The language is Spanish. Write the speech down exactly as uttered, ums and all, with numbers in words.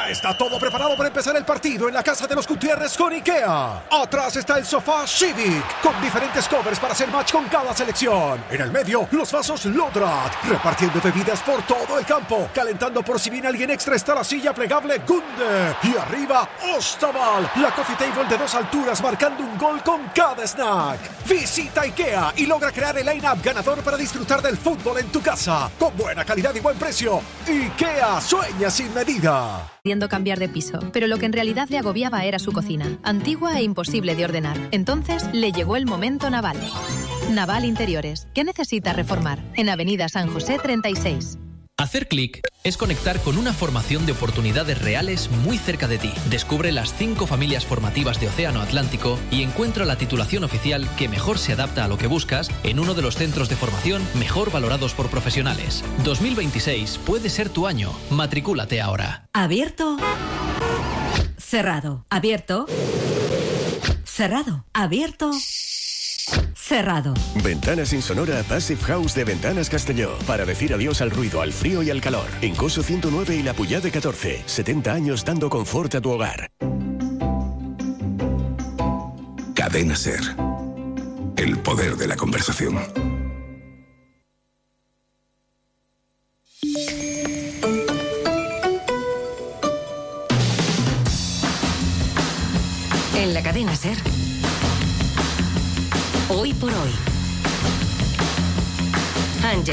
Ya está todo preparado para empezar el partido en la casa de los Gutiérrez con IKEA. Atrás está el sofá Civic, con diferentes covers para hacer match con cada selección. En el medio, los vasos Lodrat, repartiendo bebidas por todo el campo. Calentando por si viene alguien extra está la silla plegable Gunde. Y arriba, Ostaval, la coffee table de dos alturas marcando un gol con cada snack. Visita IKEA y logra crear el line-up ganador para disfrutar del fútbol en tu casa. Con buena calidad y buen precio. IKEA, sueña sin medida. Queriendo cambiar de piso, pero lo que en realidad le agobiaba era su cocina, antigua e imposible de ordenar. Entonces le llegó el momento Naval. Naval Interiores. ¿Qué necesita reformar? En Avenida San José treinta y seis. Hacer clic es conectar con una formación de oportunidades reales muy cerca de ti. Descubre las cinco familias formativas de Océano Atlántico y encuentra la titulación oficial que mejor se adapta a lo que buscas en uno de los centros de formación mejor valorados por profesionales. dos mil veintiséis puede ser tu año. Matricúlate ahora. Abierto. Cerrado. Abierto. Cerrado. Abierto. Cerrado. Ventanas Insonora Passive House de Ventanas Castelló. Para decir adiós al ruido, al frío y al calor. En Coso ciento nueve y La Puyade catorce. setenta años dando confort a tu hogar. Cadena SER. El poder de la conversación. En la Cadena SER. Hoy por hoy. Ángel